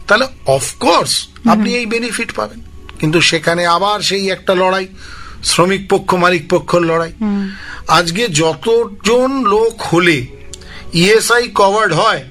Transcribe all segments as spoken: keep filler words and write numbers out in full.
তাহলে অফকোর্স আপনি এই বেনিফিট পাবেন। কিন্তু সেখানে আবার সেই একটা লড়াই, শ্রমিক পক্ষ মালিক পক্ষের লড়াই। আজকে যতজন লোক হলে ইএসআই কভার্ড হয়,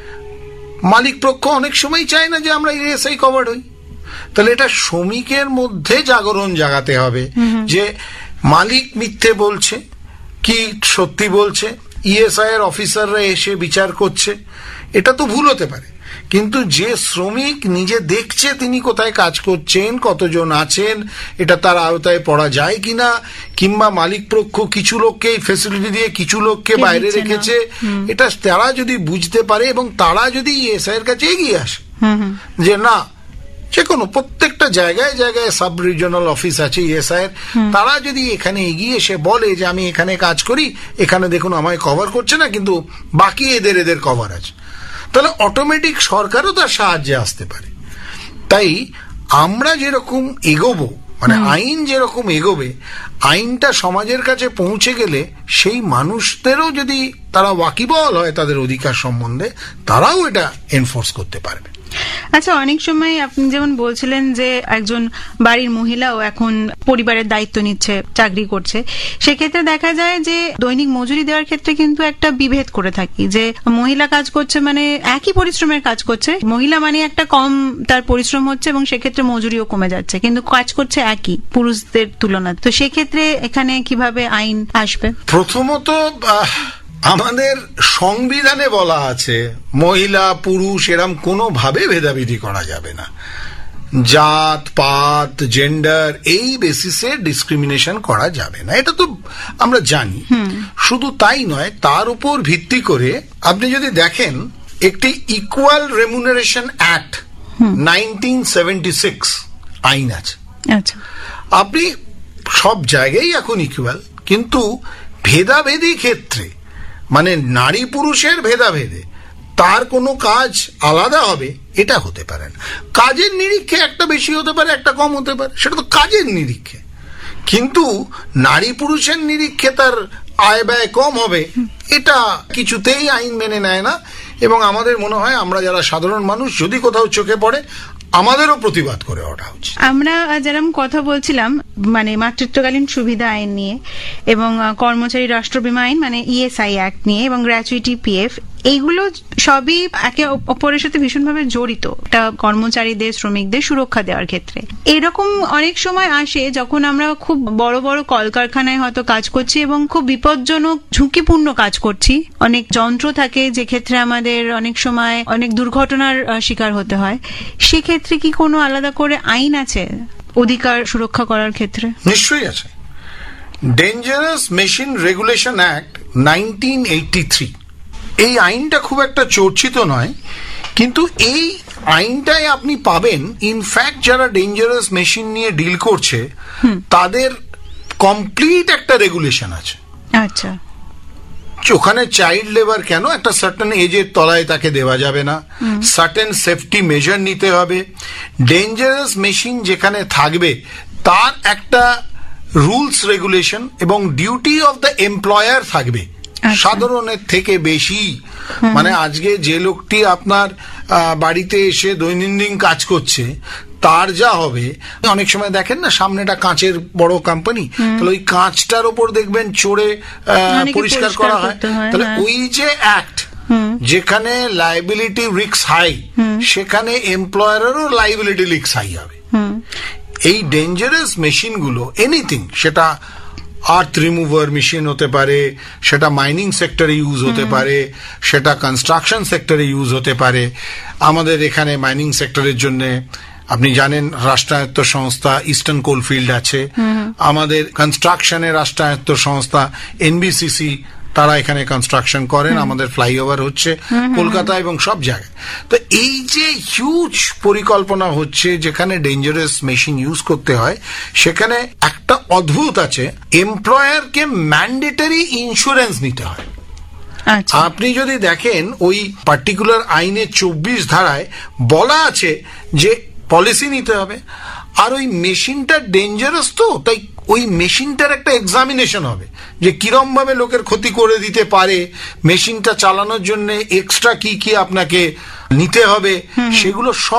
মালিক পক্ষ অনেক সময় চায় না যে আমরা ইএসআই কভার্ড হই। তাহলে এটা শ্রমিকের মধ্যে জাগরণ জাগাতে হবে যে মালিক মিথ্যে বলছে কি সত্যি বলছে, ইএসআই এর অফিসাররা এসে বিচার করছে, এটা তো ভুল হতে পারে। কিন্তু যে শ্রমিক নিজে দেখছে তিনি কোথায় কাজ করছেন, কতজন আছেন, এটা তার আওতায় পড়া যায় কিনা, কিংবা মালিক পক্ষ কিছু লোককে এই ফেসিলিটি দিয়ে কিছু লোককে বাইরে রেখেছে, এটা তারা যদি বুঝতে পারে এবং তারা যদি ইএসআই এর কাছে এগিয়ে আসে যে না, যে কোনো প্রত্যেকটা জায়গায় জায়গায় সাব রিজিওনাল অফিস আছে ইএসআই এর, তারা যদি এখানে এগিয়ে এসে বলে যে আমি এখানে কাজ করি, এখানে দেখুন আমায় কভার করছে না, কিন্তু বাকি এদের এদের কভার আছে, তাহলে অটোমেটিক সরকারও তার সাহায্যে আসতে পারে। তাই আমরা যেরকম এগোবো, মানে আইন যেরকম এগোবে, আইনটা সমাজের কাছে পৌঁছে গেলে সেই মানুষদেরও যদি তারা ওয়াকিবহাল হয় তাদের অধিকার সম্বন্ধে, তারাও এটা এনফোর্স করতে পারবে। আচ্ছা, অনেক সময় আপনি যেমন বলছিলেন যে একজন বাড়ির মহিলাও এখন পরিবারের দায়িত্ব নিচ্ছে, চাকরি করছে, সেক্ষেত্রে দেখা যায় যে দৈনিক মজুরি দেওয়ার ক্ষেত্রে কিন্তু একটা বিভেদ করে থাকি যে মহিলা কাজ করছে মানে একই পরিশ্রমের কাজ করছে, মহিলা মানে একটা কম তার পরিশ্রম হচ্ছে এবং সেক্ষেত্রে মজুরিও কমে যাচ্ছে, কিন্তু কাজ করছে একই পুরুষদের তুলনায়। তো সেক্ষেত্রে এখানে কিভাবে আইন আসবে? প্রথমত আমাদের সংবিধানে বলা আছে মহিলা পুরুষ এরম কোনোভাবে ভেদাভেদি করা যাবে না, জাত পাত জেন্ডার এই বেসিসে ডিসক্রিমিনেশন করা যাবে না, এটা তো আমরা জানি। শুধু তাই নয়, তার উপর ভিত্তি করে আপনি যদি দেখেন একটি equal remuneration act nineteen seventy six আইন আছে। আপনি সব জায়গায় এখন ইকুয়াল, কিন্তু ভেদাভেদি ক্ষেত্রে মানে নারী পুরুষের ভেদাভেদে তার কোনো কাজ আলাদা হবে এটা হতে পারে না। কাজের নিরীক্ষে একটা বেশি হতে পারে, একটা কম হতে পারে, সেটা তো কাজের নিরীক্ষে। কিন্তু নারী পুরুষের নিরীক্ষে তার আয় ব্যয় কম হবে, এটা কিছুতেই আইন মেনে নেয় না। এবং আমাদের মনে হয় আমরা যারা সাধারণ মানুষ যদি কোথাও চোখে পড়ে আমাদেরও প্রতিবাদ করে ওঠা উচিত। আমরা যেরকম কথা বলছিলাম মানে মাতৃত্বকালীন সুবিধা আইন নিয়ে এবং কর্মচারী রাষ্ট্র বীমা আইন মানে ইএসআই অ্যাক্ট নিয়ে এবং গ্র্যাচুইটি পিএফ, এইগুলো সবই একে অপরের সাথে ভীষণভাবে জড়িত এটা কর্মচারীদের শ্রমিকদের সুরক্ষা দেওয়ার ক্ষেত্রে। এরকম অনেক সময় আসে যখন আমরা খুব বড় বড় কলকারখানায় হয়তো কাজ করছি এবং খুব বিপজ্জনক ঝুঁকিপূর্ণ কাজ করছি, অনেক যন্ত্র থাকে যে ক্ষেত্রে আমাদের অনেক সময় অনেক দুর্ঘটনার শিকার হতে হয়, সেক্ষেত্রে কি কোনো আলাদা করে আইন আছে অধিকার সুরক্ষা করার ক্ষেত্রে? নিশ্চয়ই আছে। Dangerous machine regulation act nineteen eighty three, এই আইনটা খুব একটা চর্চিত নয়, কিন্তু এই আইনটাই আপনি পাবেন ইনফ্যাক্ট যারা ডেঞ্জারাস মেশিন নিয়ে ডিল করছে তাদের কমপ্লিট একটা রেগুলেশন আছে। আচ্ছা, ওখানে চাইল্ড লেবার কেন, একটা সার্টেন এজের তলায় তাকে দেওয়া যাবে না, সার্টেন সেফটি মেজার নিতে হবে, ডেঞ্জারাস মেশিন যেখানে থাকবে তার একটা রুলস রেগুলেশন এবং ডিউটি অফ দ্য এমপ্লয়ার থাকবে সাধারণের থেকে বেশি। মানে আজকে যে লোকটি আপনার বাড়িতে এসে দৈনন্দিন কাজ করছে তার যা হবে, অনেক সময় দেখেন না সামনেটা কাঁচের বড় কোম্পানি, তাহলে ওই কাঁচটার ওপর দেখবেন চড়ে পরিষ্কার করা হয়, তাহলে ওই যে অ্যাক্ট যেখানে লাইবিলিটি রিস্ক হাই সেখানে এমপ্লয়ারেরও লাইবিলিটি রিস্ক হাই হবে। এই ডেঞ্জারাস মেশিন গুলো এনিথিং, সেটা আর্থ রিমুভার মেশিন হতে পারে, সেটা মাইনিং সেক্টরে ইউজ হতে পারে, সেটা কনস্ট্রাকশন সেক্টরে ইউজ হতে পারে। আমাদের এখানে মাইনিং সেক্টরের জন্য আপনি জানেন রাষ্ট্রায়ত্ত সংস্থা ইস্টার্ন কোলফিল্ড আছে, আমাদের কনস্ট্রাকশনের রাষ্ট্রায়ত্ত সংস্থা এনবিসিসি, তারা এখানে কনস্ট্রাকশন করেন, আমাদের ফ্লাইওভার হচ্ছে কলকাতা এবং সব জায়গায়। তো এই যে হিউজ পরিকল্পনা হচ্ছে যেখানে ডেঞ্জারাস মেশিন ইউজ করতে হয়, সেখানে একটা অদ্ভুত আছে, এমপ্লয়ারকে ম্যান্ডেটরি ইন্স্যুরেন্স নিতে হয়। আপনি যদি দেখেন ওই পার্টিকুলার আইনের চব্বিশ ধারায় বলা আছে যে পলিসি নিতে হবে, আর ওই মেশিনটা ডেঞ্জারাস, তো তাই ওই মেশিনটার একটা এক্সামিনেশন হবে যে কিরম ভাবে লোকের ক্ষতি করে দিতে পারে, মেশিনটা চালানোর জন্য এক্সট্রা কি কি আপনাকে নিতে হবে, সেগুলো সব